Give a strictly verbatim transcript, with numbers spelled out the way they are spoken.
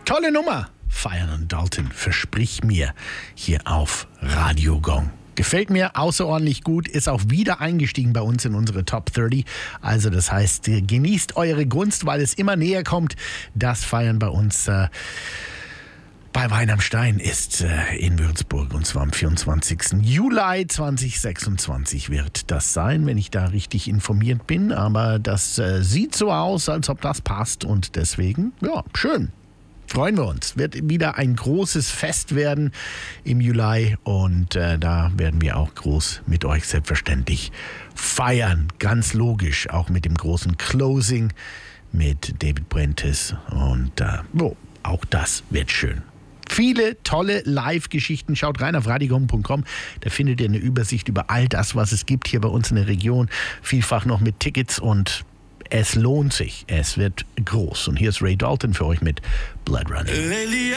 Tolle Nummer. Feiern und Dalton, versprich mir, hier auf Radio Gong. Gefällt mir außerordentlich gut, ist auch wieder eingestiegen bei uns in unsere Top dreißig. Also das heißt, genießt eure Gunst, weil es immer näher kommt. Das Feiern bei uns äh, bei Wein am Stein ist äh, in Würzburg, und zwar am vierundzwanzigsten Juli zweitausendsechsundzwanzig wird das sein, wenn ich da richtig informiert bin. Aber das äh, sieht so aus, als ob das passt, und deswegen, ja, schön. Freuen wir uns. Wird wieder ein großes Fest werden im Juli, und äh, da werden wir auch groß mit euch selbstverständlich feiern. Ganz logisch, auch mit dem großen Closing mit David Prentice, und äh, oh, auch das wird schön. Viele tolle Live-Geschichten. Schaut rein auf radiogong punkt com. Da findet ihr eine Übersicht über all das, was es gibt hier bei uns in der Region. Vielfach noch mit Tickets, und es lohnt sich. Es wird groß. Und hier ist Ray Dalton für euch mit Blood Running.